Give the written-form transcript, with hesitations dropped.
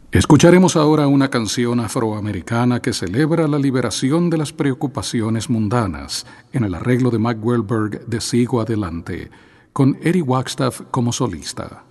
Escucharemos ahora una canción afroamericana que celebra la liberación de las preocupaciones mundanas en el arreglo de Mac Wellberg de Sigo Adelante, con Eddie Wagstaff como solista.